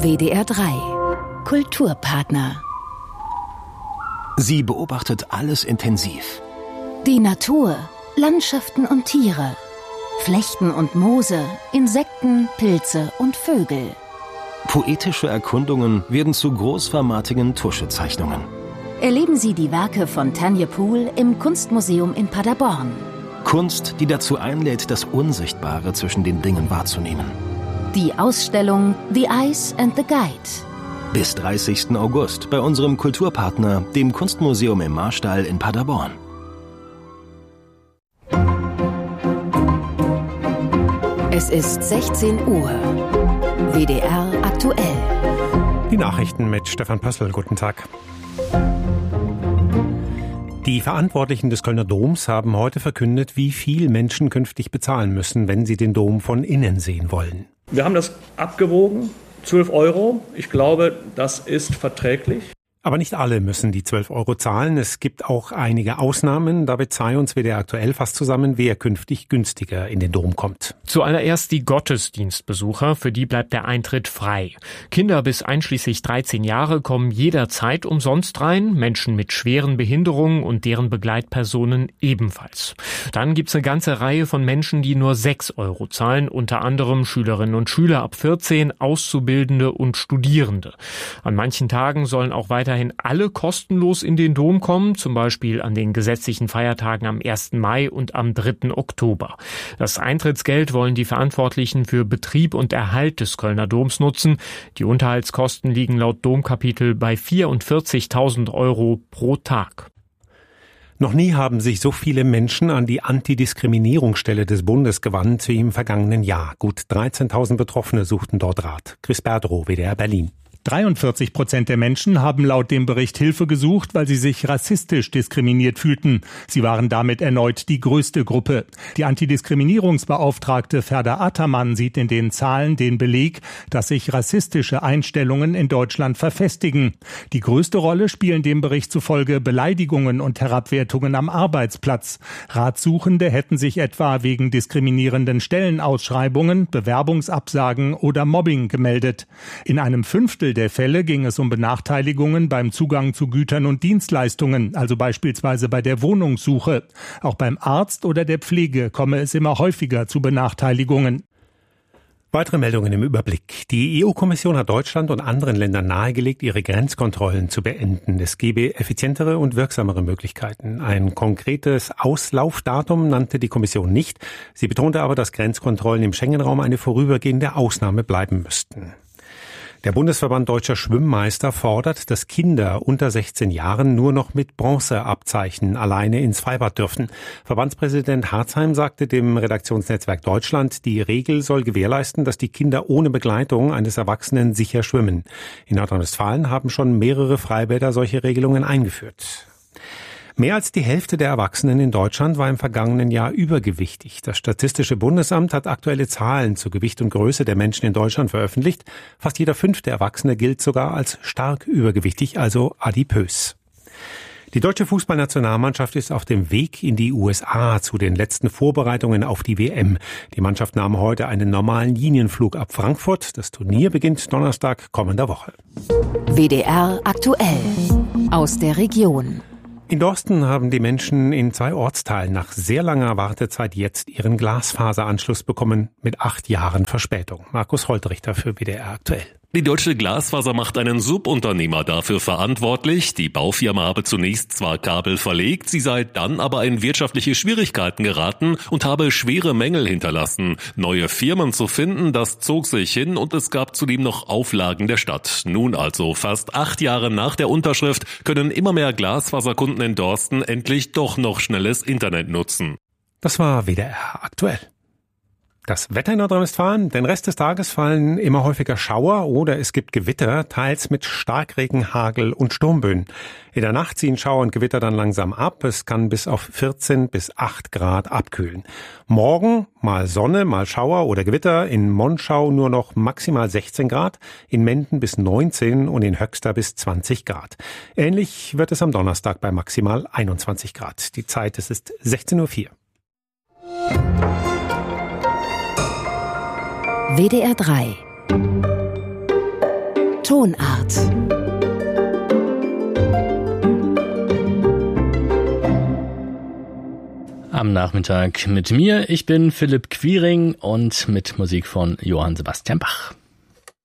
WDR 3 Kulturpartner. Sie beobachtet alles intensiv. Die Natur, Landschaften und Tiere, Flechten und Moose, Insekten, Pilze und Vögel. Poetische Erkundungen werden zu großformatigen Tuschezeichnungen. Erleben Sie die Werke von Tanja Pool im Kunstmuseum in Paderborn. Kunst, die dazu einlädt, das Unsichtbare zwischen den Dingen wahrzunehmen. Die Ausstellung The Eyes and the Guide. Bis 30. August bei unserem Kulturpartner, dem Kunstmuseum im Marstall in Paderborn. Es ist 16 Uhr. WDR aktuell. Die Nachrichten mit Stefan Pössl. Guten Tag. Die Verantwortlichen des Kölner Doms haben heute verkündet, wie viel Menschen künftig bezahlen müssen, wenn sie den Dom von innen sehen wollen. Wir haben das abgewogen, 12 €. Ich glaube, das ist verträglich. Aber nicht alle müssen die 12 € zahlen. Es gibt auch einige Ausnahmen. David Zey und WDR aktuell fasst zusammen, wer künftig günstiger in den Dom kommt. Zuallererst die Gottesdienstbesucher, für die bleibt der Eintritt frei. Kinder bis einschließlich 13 Jahre kommen jederzeit umsonst rein, Menschen mit schweren Behinderungen und deren Begleitpersonen ebenfalls. Dann gibt's eine ganze Reihe von Menschen, die nur 6 € zahlen, unter anderem Schülerinnen und Schüler ab 14, Auszubildende und Studierende. An manchen Tagen sollen auch weiterhin alle kostenlos in den Dom kommen, zum Beispiel an den gesetzlichen Feiertagen am 1. Mai und am 3. Oktober. Das Eintrittsgeld wollen die Verantwortlichen für Betrieb und Erhalt des Kölner Doms nutzen. Die Unterhaltskosten liegen laut Domkapitel bei 44.000 € pro Tag. Noch nie haben sich so viele Menschen an die Antidiskriminierungsstelle des Bundes gewandt wie im vergangenen Jahr. Gut 13.000 Betroffene suchten dort Rat. Chris Berdrow, WDR Berlin. 43% der Menschen haben laut dem Bericht Hilfe gesucht, weil sie sich rassistisch diskriminiert fühlten. Sie waren damit erneut die größte Gruppe. Die Antidiskriminierungsbeauftragte Ferda Ataman sieht in den Zahlen den Beleg, dass sich rassistische Einstellungen in Deutschland verfestigen. Die größte Rolle spielen dem Bericht zufolge Beleidigungen und Herabwertungen am Arbeitsplatz. Ratsuchende hätten sich etwa wegen diskriminierenden Stellenausschreibungen, Bewerbungsabsagen oder Mobbing gemeldet. In einem Fünftel der Fälle ging es um Benachteiligungen beim Zugang zu Gütern und Dienstleistungen, also beispielsweise bei der Wohnungssuche. Auch beim Arzt oder der Pflege komme es immer häufiger zu Benachteiligungen. Weitere Meldungen im Überblick. Die EU-Kommission hat Deutschland und anderen Ländern nahegelegt, ihre Grenzkontrollen zu beenden. Es gebe effizientere und wirksamere Möglichkeiten. Ein konkretes Auslaufdatum nannte die Kommission nicht. Sie betonte aber, dass Grenzkontrollen im Schengen-Raum eine vorübergehende Ausnahme bleiben müssten. Der Bundesverband Deutscher Schwimmmeister fordert, dass Kinder unter 16 Jahren nur noch mit Bronzeabzeichen alleine ins Freibad dürfen. Verbandspräsident Harzheim sagte dem Redaktionsnetzwerk Deutschland, die Regel soll gewährleisten, dass die Kinder ohne Begleitung eines Erwachsenen sicher schwimmen. In Nordrhein-Westfalen haben schon mehrere Freibäder solche Regelungen eingeführt. Mehr als die Hälfte der Erwachsenen in Deutschland war im vergangenen Jahr übergewichtig. Das Statistische Bundesamt hat aktuelle Zahlen zu Gewicht und Größe der Menschen in Deutschland veröffentlicht. Fast jeder 5. Erwachsene gilt sogar als stark übergewichtig, also adipös. Die deutsche Fußballnationalmannschaft ist auf dem Weg in die USA zu den letzten Vorbereitungen auf die WM. Die Mannschaft nahm heute einen normalen Linienflug ab Frankfurt. Das Turnier beginnt Donnerstag kommender Woche. WDR aktuell aus der Region. In Dorsten haben die Menschen in 2 Ortsteilen nach sehr langer Wartezeit jetzt ihren Glasfaseranschluss bekommen, mit 8 Jahren Verspätung. Markus Holtrichter für WDR aktuell. Die Deutsche Glasfaser macht einen Subunternehmer dafür verantwortlich. Die Baufirma habe zunächst zwar Kabel verlegt, sie sei dann aber in wirtschaftliche Schwierigkeiten geraten und habe schwere Mängel hinterlassen. Neue Firmen zu finden, das zog sich hin und es gab zudem noch Auflagen der Stadt. Nun also, fast 8 Jahre nach der Unterschrift, können immer mehr Glasfaserkunden in Dorsten endlich doch noch schnelles Internet nutzen. Das war WDR aktuell. Das Wetter in Nordrhein-Westfalen, den Rest des Tages fallen immer häufiger Schauer oder es gibt Gewitter, teils mit Starkregen, Hagel und Sturmböen. In der Nacht ziehen Schauer und Gewitter dann langsam ab. Es kann bis auf 14 bis 8 Grad abkühlen. Morgen mal Sonne, mal Schauer oder Gewitter. In Monschau nur noch maximal 16 Grad, in Menden bis 19 und in Höxter bis 20 Grad. Ähnlich wird es am Donnerstag bei maximal 21 Grad. Die Zeit, es ist 16:04 Uhr. WDR 3 Tonart. Am Nachmittag mit mir. Ich bin Philipp Quiring und mit Musik von Johann Sebastian Bach.